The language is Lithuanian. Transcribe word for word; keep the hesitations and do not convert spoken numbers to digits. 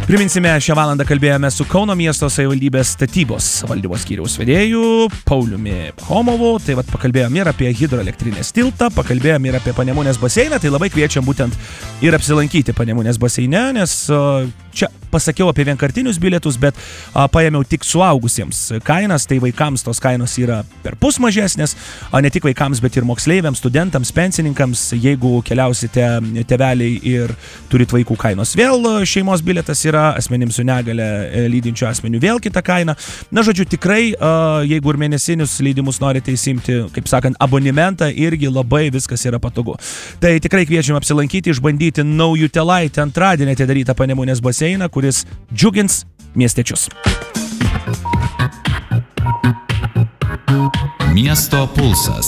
Priminsime, šią valandą kalbėjome su Kauno miesto savivaldybės statybos valdybos skyriaus vedėju Pauliumi Pachomovu. Tai vat pakalbėjome ir apie hidroelektrinės tiltą, pakalbėjome ir apie Panemunės baseiną. Tai labai kviečiam būtent ir apsilankyti Panemunės baseine, nes čia pasakiau apie vienkartinius bilietus, bet a, paėmiau tik suaugusiems kainas, tai vaikams tos kainos yra per pus mažesnės, a, ne tik vaikams, bet ir moksleiviams, studentams, pensininkams. Jeigu keliausite tėveliai ir turit vaikų, kainos vėl šeimos bilietas yra, asmenims su negale lydinčių asmenių vėl kita kaina. Na, žodžiu, tikrai, a, jeigu ir mėnesinius leidimus norite įsimti, kaip sakant, abonementą, irgi labai viskas yra patogu. Tai tikrai kviečiam apsilankyti, išbandyti Naujutėlaitę antradienį atidarytą Panemunės baseiną, kuris džiugins miestiečius. Miesto pulsas.